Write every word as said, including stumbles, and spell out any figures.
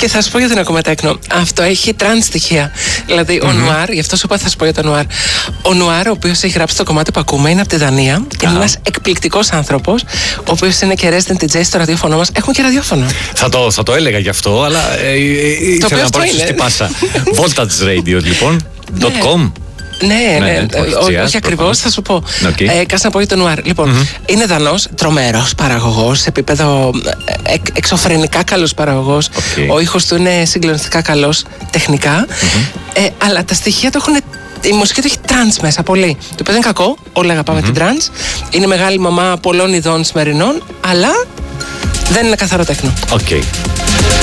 Και θα σου πω γιατί δεν ακούμε τέκνο. Αυτό έχει τραν στοιχεία. Δηλαδή, mm-hmm. ο Νουάρ, γι' αυτό σου είπα θα σου πω για τον Νουάρ. Ο Νουάρ, ο οποίος έχει γράψει το κομμάτι που ακούμε, είναι από τη Δανία. Ah. Είναι ένας εκπληκτικός άνθρωπος, ο οποίος είναι και resident ντι τζέι στο ραδιόφωνο μας. Έχουμε και ραδιόφωνο. Θα το, θα το έλεγα γι' αυτό, αλλά ε, ε, ήθελα να πάρω σωστή πάσα. Voltage Radio, λοιπόν. .com. Ναι, ναι, ναι, ναι, όχι, όχι ακριβώς, θα σου πω. Okay. Ε, Κάτσε να πω για τον Νουάρ. Λοιπόν, mm-hmm. είναι Δανός, τρομερός παραγωγός, σε επίπεδο ε, εξωφρενικά καλός παραγωγός. Okay. Ο ήχος του είναι συγκλονιστικά καλός τεχνικά. Mm-hmm. Ε, αλλά τα στοιχεία του έχουν. Η μουσική του έχει τρανς μέσα πολύ. Το παιδί είναι κακό, όλα αγαπάμε mm-hmm. την τρανς. Είναι μεγάλη μαμά πολλών ειδών σημερινών, αλλά δεν είναι καθαρό τέκνο. Okay.